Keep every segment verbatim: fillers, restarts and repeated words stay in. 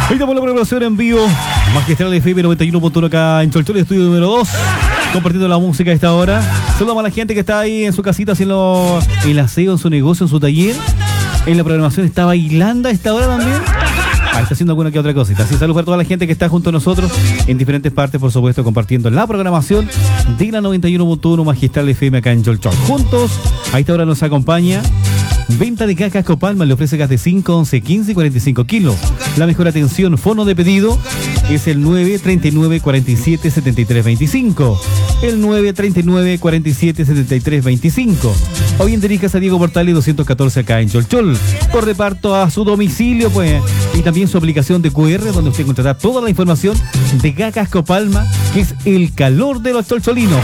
Ahí estamos la programación en vivo. Magistral F M noventa y uno punto uno acá en Cholchol, estudio número dos. Compartiendo la música a esta hora. Saludamos a la gente que está ahí en su casita haciendo el aseo en su negocio, en su taller. En la programación está bailando a esta hora también. Ah, está haciendo alguna que otra cosita. Así saludos para toda la gente que está junto a nosotros en diferentes partes, por supuesto, compartiendo la programación de la noventa y uno punto uno Magistral F M acá en Cholchol. Juntos, a esta hora nos acompaña Venta de Cacas Copalma, le ofrece gas de cinco, once, quince y cuarenta y cinco kilos. La mejor atención, fono de pedido es el nueve treinta y nueve, cuarenta y siete, setenta y tres veinticinco. El nueve treinta y nueve, cuarenta y siete, setenta y tres veinticinco. O bien dirijas a Diego Portales doscientos catorce acá en Cholchol. Por reparto a su domicilio, pues. Y también su aplicación de cu erre, donde usted encontrará toda la información de Cacas Copalma, que es el calor de los cholcholinos.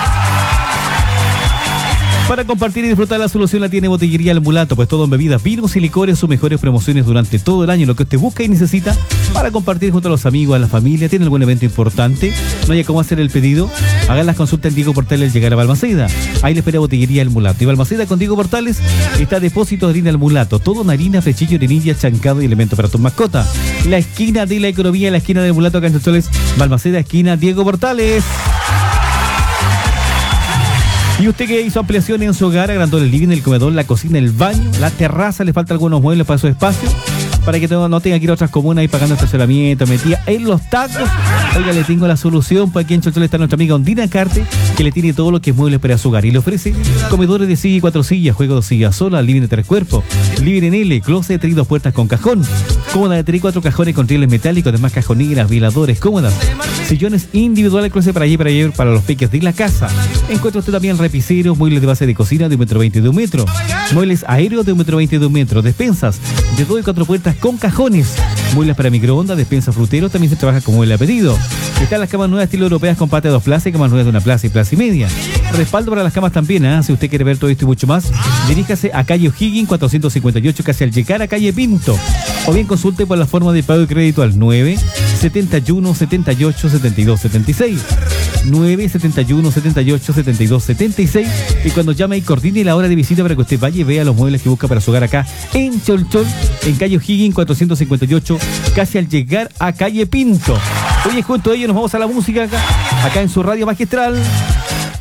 Para compartir y disfrutar la solución la tiene Botillería El Mulato, pues todo en bebidas, vinos y licores, sus mejores promociones durante todo el año, lo que usted busca y necesita para compartir junto a los amigos, a la familia. Tiene algún evento importante, no haya cómo hacer el pedido, hagan las consultas en Diego Portales al llegar a Balmaceda. Ahí le espera Botillería El Mulato. Y Balmaceda con Diego Portales está Depósito de Harina El Mulato, todo en harina, flechillo, harinilla, chancado y elementos para tu mascota. La esquina de la economía, la esquina del Mulato acá en Cholchol, Balmaceda, esquina Diego Portales. Y usted que hizo ampliaciones en su hogar, agrandó el living, el comedor, la cocina, el baño, la terraza, le falta algunos muebles para su espacio, para que no tenga que ir a otras comunas y pagando estacionamiento, metida en los tacos. Oiga, le tengo la solución, pues aquí en Cholchol está nuestra amiga Ondina Carte, que le tiene todo lo que es muebles para su hogar y le ofrece comedores de silla y cuatro sillas, juego de silla sola, living de tres cuerpos, living en L, closet de tres y dos puertas con cajón, cómoda de tres y cuatro cajones con rieles metálicos, además cajoneras, veladores, cómodas, sillones individuales, closet para allí para allí para los peques de la casa. Encuentra usted también repiseros, muebles de base de cocina de un metro veinte de un metro, muebles aéreos de un metro veinte de un metro, despensas de dos y cuatro puertas con cajones, muebles para microondas, despensa frutero, también se trabaja como mueble a pedido. Están las camas nuevas estilo europeas con pata de dos plazas y camas nuevas de una plaza y plaza y media. Respaldo para las camas también, ¿eh? Si usted quiere ver todo esto y mucho más, diríjase a calle O'Higgins cuatrocientos cincuenta y ocho, casi al llegar a calle Pinto. O bien consulte por la forma de pago de crédito al nueve setenta y uno, setenta y ocho, setenta y dos setenta y seis. nueve setenta y uno, setenta y ocho, setenta y dos setenta y seis. Y cuando llame y coordine la hora de visita para que usted vaya y vea los muebles que busca para su hogar acá en Cholchol, en calle O'Higgins cuatrocientos cincuenta y ocho, casi al llegar a calle Pinto. Oye, junto a ellos nos vamos a la música acá, acá en su radio magistral.